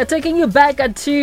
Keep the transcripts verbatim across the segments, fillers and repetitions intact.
taking you back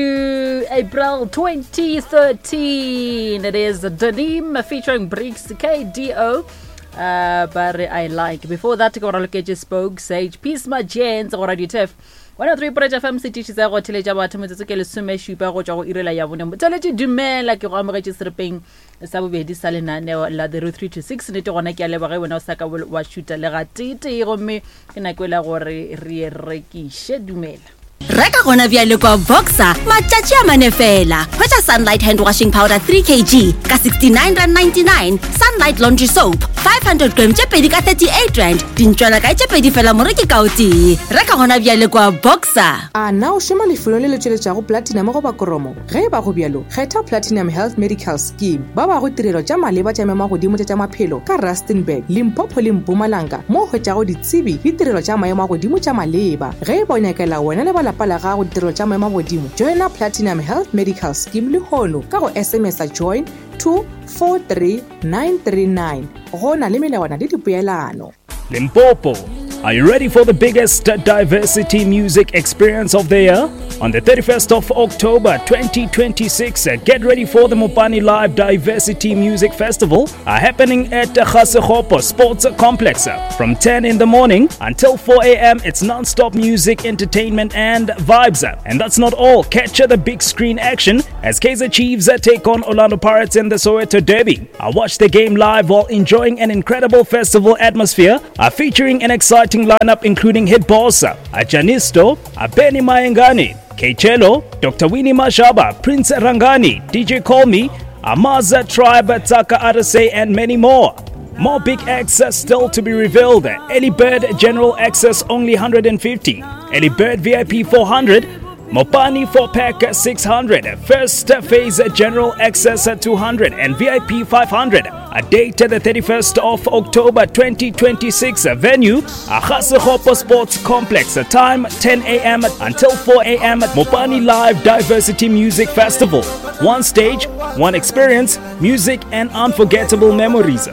to April twenty thirteen. It is Denim featuring Briggs K D O. Uh, but I like. Before that, go look at spoke Sage Peace my Jens or Radio Tef. one oh three Project F M City is a hotel jaba tshimetse ke le sume shupa go tswa go irela ya bone motho le di dumela ke go amogetse serpeng sa bobedi sa lenane la the three to six ne te gona ke a leba ga wena o saka wa shoota le ga tite go me ke na kwela gore re rekishe dumela Reka gona bjale kwa Boxer matšatši a mane fela. Hwetša Sunlight hand washing powder three kilograms ka sixty-nine rand ninety-nine, Sunlight laundry soap five hundred grams tše pedi ka thirty-eight rand, dintšwela ka tše pedi fela moreki ka o tee. Reka gona bjale kwa Boxer. A na o šoma lefelo le le tšweletšago platinum go ba koromo. Ge ba go bjalo, kgetha Platinum Health Medical Scheme. Ba ba go tirelo tša maleba tša mema godimo tša maphelo ka Rustenburg, Limpopo le Mpumalanga mo hwetšago ditsebi le tirelo tša maemo godimo tša maleba. Ge ba nyakela wena le ba pala ga go tirelo tša maemo godimo, joina Platinum Health Medical Scheme le hono ka go S M S a join two four three nine three nine. Go na le melawana le dipeelano. Limpopo, are you ready for the biggest diversity music experience of the year? On the thirty-first of October twenty twenty-six, get ready for the Mopani Live Diversity Music Festival uh, happening at the Khasekgopo Sports Complex. From ten in the morning until four a.m. It's non-stop music, entertainment and vibes. And that's not all. Catch the big screen action as Kaizer Chiefs take on Orlando Pirates in the Soweto Derby. I watch the game live while enjoying an incredible festival atmosphere uh, featuring an exciting lineup including Hit Boss, uh, Janisto, uh, Benny Mayengani, Kechelo, Doctor Winnie Mashaba, Prince Rangani, D J Call Me, Amaza Tribe, Taka Arase, and many more. More big acts still to be revealed. Early Bird General Access only one hundred fifty, Early Bird V I P four hundred, Mopani four pack six hundred, First Phase General Access two hundred, and V I P five hundred. A date the thirty-first of October twenty twenty-six. Venue Khasekgopo Sports Complex. Time ten a.m. until four a.m. Mopani Live Diversity Music Festival. One stage, one experience, music and unforgettable memories.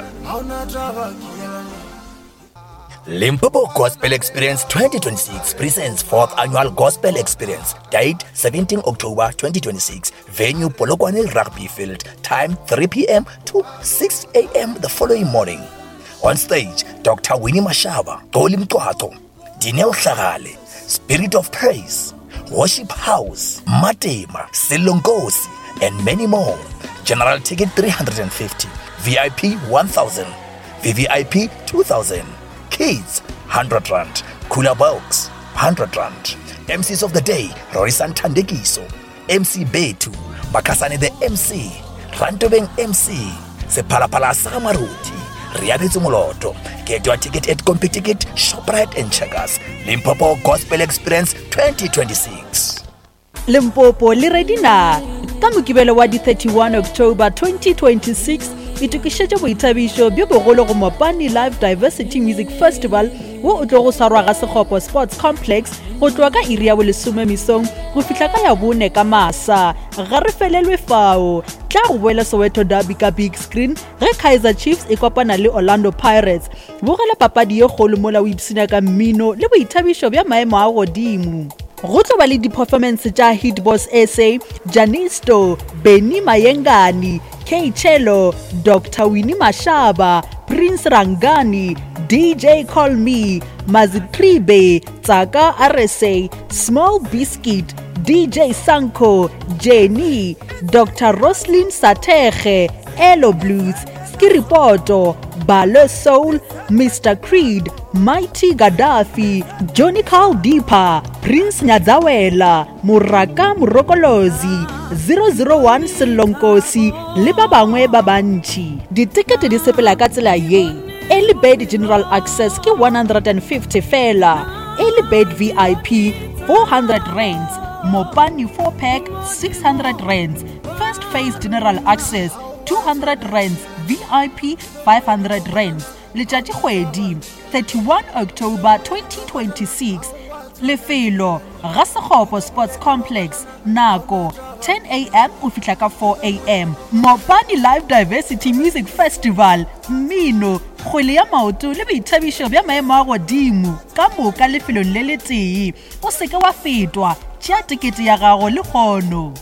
Limpopo Gospel Experience twenty twenty-six presents fourth annual Gospel Experience. Date seventeenth October twenty twenty-six. Venue Polokwane Rugby Field. Time three p.m. to six a.m. the following morning. On stage, Doctor Winnie Mashaba, Toli Mtwato, Dineo Hlagale, Spirit of Praise, Worship House, Matema, Silongosi, and many more. General ticket three hundred fifty, V I P one thousand, V V I P two thousand. Kids, one hundred rand. Cooler box, one hundred rand. M Cs of the day, Rorisan Tandekiso, M C Betu, Bakasane the M C, Rantobeng M C, Sepalapala Samaruti, Riabitsu Moloto. Get your ticket at CompuTicket, ShopRite and Checkers. Limpopo Gospel Experience twenty twenty-six. Limpopo le ready na ka mokibelo wa di thirty-first October twenty twenty-six. Itukishetša boithabišo bjo bogolo go Mopani Live Diversity Music Festival wo o tlo go sarwa ga Sekgopo Sports Complex go tloa ka iri ya bolesome mesong go fihla ka ya bone ka masa. Ga re felelwe fao tla go boela Soweto Derby ka big screen ge Kaizer Chiefs e kopana le Orlando Pirates. Bogela papadi ye kgolo mola o ipsina ka mmino le boithabišo bja maemo a godimo. Go tlo ba le di-performance tša Hit Boss S A, Janisto, Benny Mayengani, Kechelo, Doctor Winnie Mashaba, Prince Rangani, D J Call Me, Mazitribe, Tsaka R S A, Small Biscuit, D J Sanko, Jenny, Doctor Roslyn Sateche, Elo Blues, Skiripoto, Balo Soul, Mister Creed, Mighty Gaddafi, Johnny Caldipa, Prince Nyadzawela, Muraka Murokolozi, zero zero one Selonkosi, le ba bangwe ba bantši. Ditikete di sepela ka tsela ye. Early Bird General Access ke one hundred fifty fela. Early Bird V I P four hundred rands. Mopani four pack six hundred rands. First Phase General Access two hundred rands. V I P five hundred rands. Letšatši kgwedi thirty-first October twenty twenty-six. Lefelo Khasekgopo Sports Complex. Nako ten a.m. o fihla ka four a.m. Mopani Live Diversity Music Festival. Mmino, kgwele ya maoto le boithabišo bja maemo a godimo ka moka lefelong le le tee. O seke wa fetwa tšea tikete ya gago le kgono.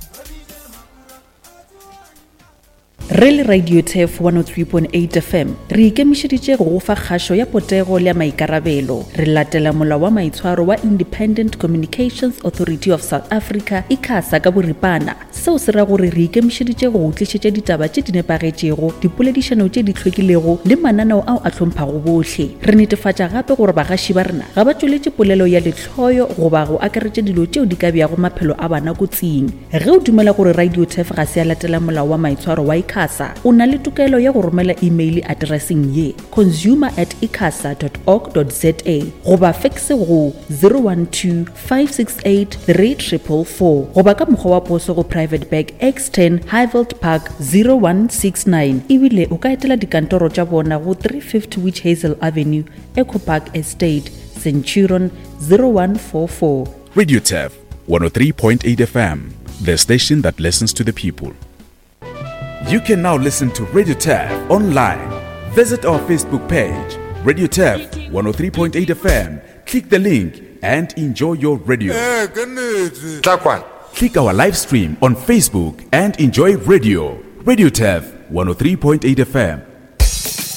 Re le Radio T F one oh three point eight F M re ikemišeditše go go fa kgašo ya potego le ya maikarabelo. Re latela molao wa maitshwaro wa Independent Communications Authority of South Africa ICASA ka boripana. Seo se ra gore re ikemišeditše go go tlišetša ditaba tše di nepagetšego, dipoledišano tše di hlwekilego le mananeo ao a hlomphang bohle. Re netefatša gape gore bagaši ba rena ga ba tšweletše polelo ya letlhoyo goba go akaretša dilo tšeo di ka bjago maphelo a bana kotsing. Ge o dumela gore Radio T F ga se a latela molao wa maitshwaro wa ICASA, o na le tokelo ya go romela email addressing ye consumer at icasa dot org dot za goba faxe go zero one two five six eight three four four four goba ka mokgwa wa poso go Private Bag X ten Highveld Park zero one six nine. Ebile o ka etela dikantoro tša bona go three fifty Witch Hazel Avenue, Eco Park Estate, Centurion zero one four four. Radio T F one oh three point eight F M, the station that listens to the people. You can now listen to Radio T F online. Visit our Facebook page, Radio T F one oh three point eight F M. Click the link and enjoy your radio. Click our live stream on Facebook and enjoy radio. Radio T F one oh three point eight F M.